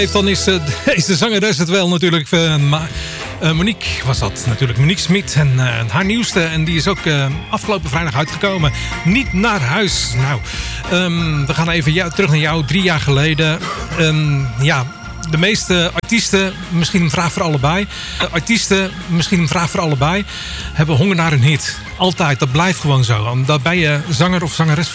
Dan is deze zangeres het wel natuurlijk. Monique was dat natuurlijk. Monique Smit en haar nieuwste. En die is ook afgelopen vrijdag uitgekomen. Niet naar huis. Nou, we gaan even terug naar jou. 3 jaar geleden. De meeste artiesten, misschien een vraag voor allebei. Hebben honger naar een hit. Altijd, dat blijft gewoon zo. Dan ben je zanger of zangeres